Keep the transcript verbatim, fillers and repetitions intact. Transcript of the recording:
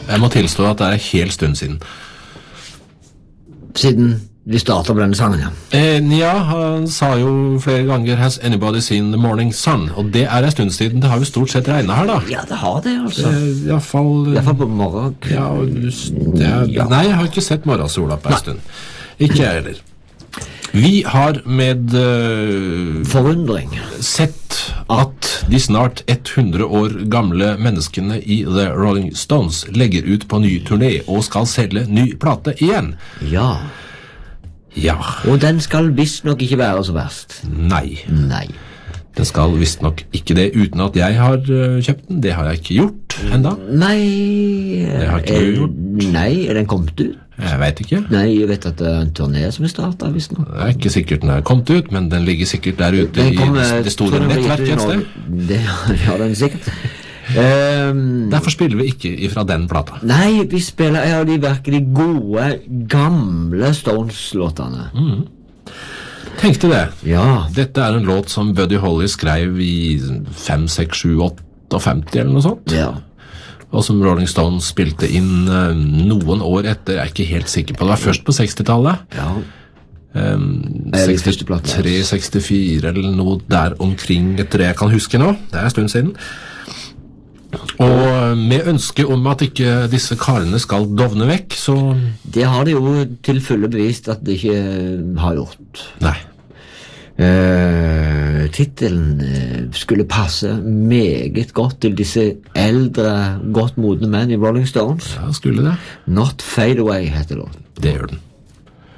Jeg må tilstå at det er helt stund siden. Siden vi startet på denne sangen, ja. Eh, ja, han sa jo flere ganger Has anybody seen the morning sun? Og det er en stund siden. Det har jo stort sett regnet her da. Ja, det har det, altså. Eh, I hvert fall... I hvert fall på morgen. Ja, det er, ja. Nei, jeg har ikke sett morgensola på en stund. Ikke jeg heller. Vi har med uh, forundring sett at de snart hundre år gamle menneskene i The Rolling Stones legger ut på ny turné og skal selge ny plate igjen. Ja. Ja. Og den skal visst nok ikke være så verst. Nei. Nei. Den skal visst nok ikke det uten at jeg har uh, kjøpt den. Det har jeg ikke gjort enda. Nei. Det har ikke er, du gjort. Nei, er den kommet ut? Jeg vet ikke. Nei, jeg vet at det er en turné som er startet, visst nok. Det er ikke sikkert den er kommet ut, men den ligger sikkert der ute kom, i det store nettverket et sted. Det har den sikkert. Um, Derfor spiller vi ikke ifra den plata. Nei, vi spiller en av de virkelig gode, gamle Stones-låtene. Mm. Tenkte det. Ja. Dette er en låt som Buddy Holly skrev i fem, seks, sju, åttiåtte eller noe sånt. Ja. Og som Rolling Stones spilte inn uh, noen år etter, jeg er ikke helt sikker på. Det var først på sekstitallet. Ja. Um, sekstitre, sekstifire eller noe der omkring etter det jeg kan huske nå. Det er en stund siden. Og med ønske om at ikke disse karene skal dovne vekk, så... Det har de jo til fulle bevist at de ikke har gjort. Nei. Uh, titelen uh, skulle passe meget godt til disse eldre, godt modne menn i Rolling Stones. Ja, skulle det. Not Fade Away heter låten. Det gjør den.